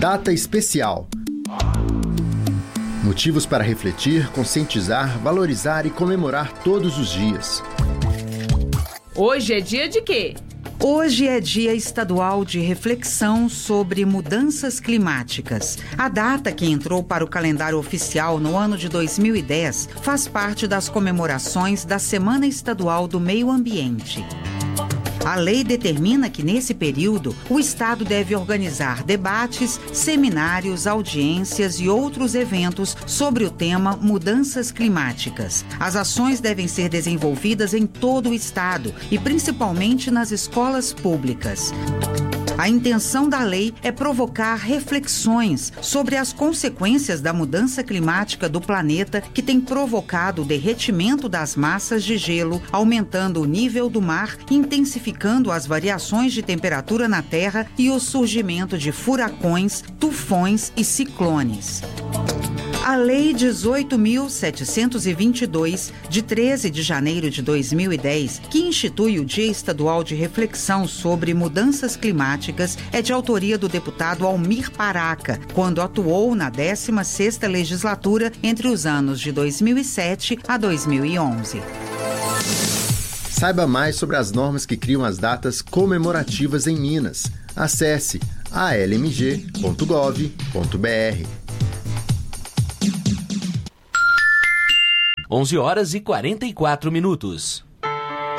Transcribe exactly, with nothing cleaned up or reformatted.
Data especial. Motivos para refletir, conscientizar, valorizar e comemorar todos os dias. Hoje é dia de quê? Hoje é Dia Estadual de Reflexão sobre Mudanças Climáticas. A data, que entrou para o calendário oficial no ano de dois mil e dez, faz parte das comemorações da Semana Estadual do Meio Ambiente. A lei determina que, nesse período, o Estado deve organizar debates, seminários, audiências e outros eventos sobre o tema mudanças climáticas. As ações devem ser desenvolvidas em todo o Estado e principalmente nas escolas públicas. A intenção da lei é provocar reflexões sobre as consequências da mudança climática do planeta, que tem provocado o derretimento das massas de gelo, aumentando o nível do mar, intensificando as variações de temperatura na Terra e o surgimento de furacões, tufões e ciclones. A Lei dezoito mil setecentos e vinte e dois, de treze de janeiro de dois mil e dez, que institui o Dia Estadual de Reflexão sobre Mudanças Climáticas, é de autoria do deputado Almir Paraca, quando atuou na décima sexta Legislatura entre os anos de dois mil e sete a dois mil e onze. Saiba mais sobre as normas que criam as datas comemorativas em Minas. Acesse a l m g ponto gov ponto b r. onze horas e quarenta e quatro minutos.